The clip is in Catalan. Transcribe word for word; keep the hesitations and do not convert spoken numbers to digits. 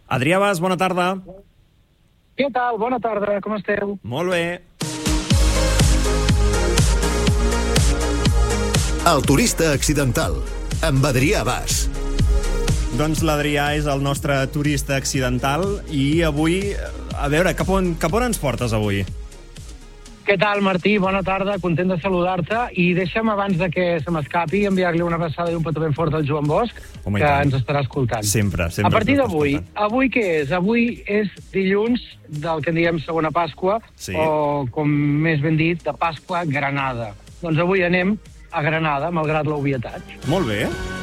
Adrià Bas, bona tarda. Què tal? Bona tarda, com esteu? Molt bé. El turista accidental, amb Adrià Bas. Doncs l'Adrià és el nostre turista accidental i avui, a veure, cap on, cap on ens portes avui? Què tal, Martí? Bona tarda, content de saludar-te. I deixa'm, abans de que se m'escapi, enviar-li una abraçada i un petó ben fort al Joan Bosch, Home, que ens estarà escoltant. Sempre, sempre. A partir ens està d'avui, escoltant. avui què és? Avui és dilluns del que en diem segona Pasqua, Sí. o, com més ben dit, de Pasqua Granada. Doncs avui anem a Granada, malgrat l'obvietat. Molt bé.